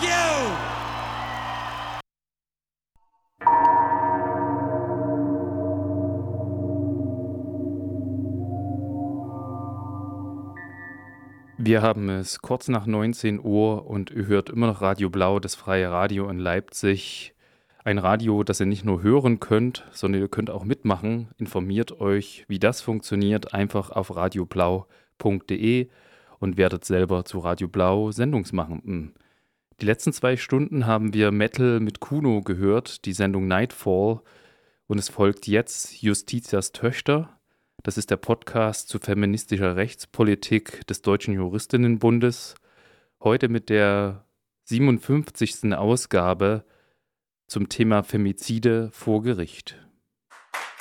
Thank you! Wir haben es kurz nach 19 Uhr und ihr hört immer noch Radio Blau, das freie Radio in Leipzig. Ein Radio, das ihr nicht nur hören könnt, sondern ihr könnt auch mitmachen. Informiert euch, wie das funktioniert, einfach auf radioblau.de und werdet selber zu Radio Blau Sendungsmachenden. Die letzten 2 Stunden haben wir Metal mit Kuno gehört, die Sendung Nightfall. Und es folgt jetzt Justitias Töchter. Das ist der Podcast zu feministischer Rechtspolitik des Deutschen Juristinnenbundes. Heute mit der 57. Ausgabe zum Thema Femizide vor Gericht.